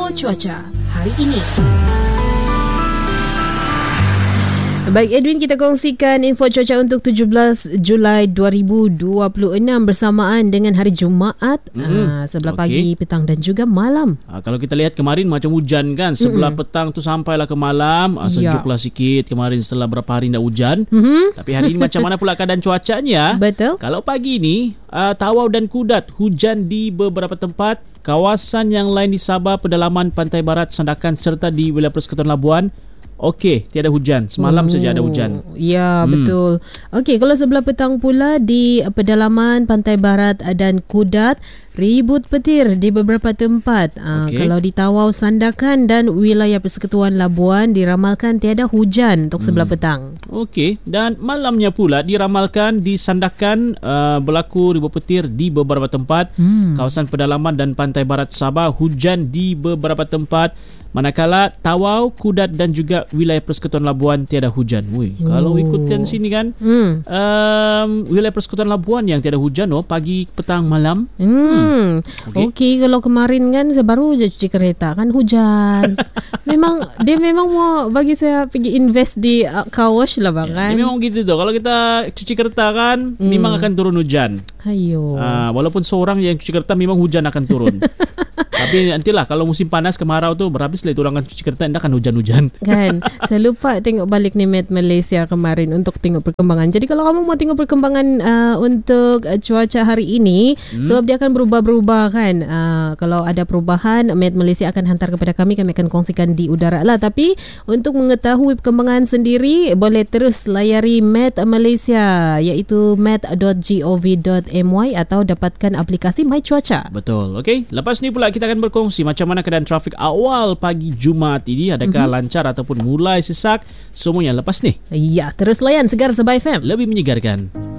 cuaca hari ini. Baik Edwin, kita kongsikan info cuaca untuk 17 Julai 2026 bersamaan dengan hari Jumaat sebelah pagi, petang dan juga malam. Kalau kita lihat kemarin macam hujan kan, sebelah petang tu sampailah ke malam, sejuklah sikit kemarin setelah berapa hari tak hujan. Tapi hari ini macam mana pula keadaan cuacanya? Betul. Kalau pagi ni Tawau dan Kudat hujan di beberapa tempat, kawasan yang lain di Sabah, pedalaman pantai barat, Sandakan serta di wilayah Persekutuan Labuan. Okey, tiada hujan. Semalam saja ada hujan. Ya, betul. Okey, kalau sebelah petang pula di pedalaman pantai barat dan Kudat, ribut petir di beberapa tempat. Kalau di Tawau, Sandakan dan wilayah Persekutuan Labuan diramalkan tiada hujan untuk sebelah petang. Okey, dan malamnya pula diramalkan di Sandakan berlaku ribut petir di beberapa tempat. Kawasan pedalaman dan pantai barat Sabah hujan di beberapa tempat. Manakala Tawau, Kudat dan juga wilayah Persekutuan Labuan tiada hujan. Kalau ikutkan sini kan, wilayah Persekutuan Labuan yang tiada hujan pagi, petang, malam. Okey, kalau kemarin kan saya baru je cuci kereta kan hujan. Dia memang mau bagi saya pergi invest di car wash lah bang kan. Dia memang gitu tu. Kalau kita cuci kereta kan, memang akan turun hujan. Ayo. Walaupun seorang yang cuci kereta memang hujan akan turun. Tapi nantilah kalau musim panas kemarau tu berhabislah itu orang akan cuci kereta, tidak akan hujan-hujan. Kan, saya lupa tengok balik ni Met Malaysia kemarin untuk tengok perkembangan. Jadi kalau kamu mau tengok perkembangan untuk cuaca hari ini, sebab dia akan berubah-berubah kan. Kalau ada perubahan, Met Malaysia akan hantar kepada kami akan kongsikan di udara lah. Tapi untuk mengetahui perkembangan sendiri, boleh terus layari Met Malaysia, iaitu met.gov.my atau dapatkan aplikasi My Cuaca. Betul. Okey, lepas ni pula kita akan berkongsi macam mana keadaan trafik awal pagi Jumaat ini. Adakah lancar ataupun mulai sesak? Semuanya lepas ni. Ya, terus layan Segar Sabah FM. Lebih menyegarkan.